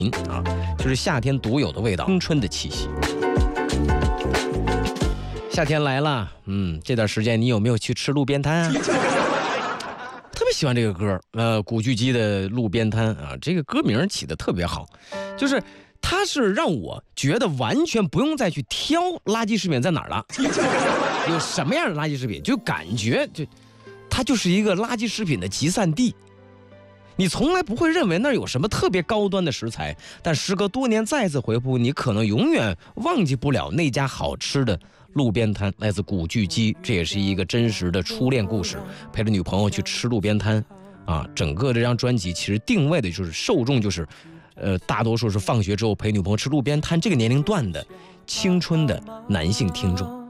啊，就是夏天独有的味道，青春的气息。夏天来了，这段时间你有没有去吃路边摊啊？特别喜欢这个歌，古巨基的《路边摊》啊，这个歌名起得特别好，就是它是让我觉得完全不用再去挑垃圾食品在哪儿了，有什么样的垃圾食品，就感觉它就是一个垃圾食品的集散地。你从来不会认为那儿有什么特别高端的食材，但时隔多年再次回顾，你可能永远忘记不了那家好吃的路边摊。来自古巨基，这也是一个真实的初恋故事，陪着女朋友去吃路边摊啊。整个这张专辑其实定位的就是受众就是大多数是放学之后陪女朋友吃路边摊这个年龄段的青春的男性听众。